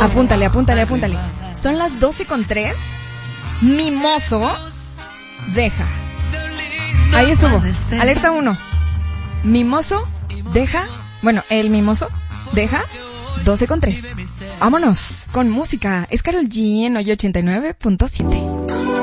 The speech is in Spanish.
Apúntale. Son las 12:03. Mimoso deja. Ahí estuvo. Alerta 1. Mimoso deja. Bueno, el mimoso deja 12:03. Vámonos con música. Es Karol G en hoy 89.7.